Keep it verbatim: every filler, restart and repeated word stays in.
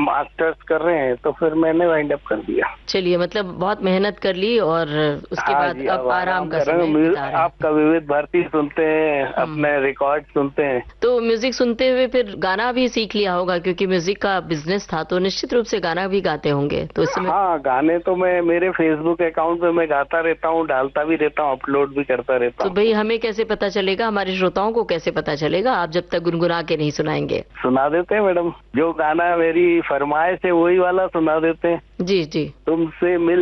Masters कर रहे हैं, तो फिर मैंने वाइंड अप कर दिया। चलिए, मतलब बहुत मेहनत कर ली और उसके हाँ बाद जी, अब अब आराम का कर रहे समय हैं। बिता म्यू- रहे हैं। आपका विविध भारती सुनते हैं, अपने रिकॉर्ड सुनते हैं। तो म्यूजिक सुनते हुए फिर गाना भी सीख लिया होगा, क्योंकि म्यूजिक का बिजनेस था तो निश्चित रूप से गाना भी गाते होंगे, तो इस समय। हाँ, गाने तो मैं मेरे फेसबुक अकाउंट पे मैं गाता रहता हूँ, डालता भी रहता हूँ, अपलोड भी करता रहता तो हूँ। भाई हमें कैसे पता चलेगा, हमारे श्रोताओं को कैसे पता चलेगा, आप जब तक गुनगुना के नहीं सुनाएंगे? सुना देते हैं मैडम, जो गाना मेरी फरमाइश है वही वाला सुना देते हैं। जी जी। तुमसे मिल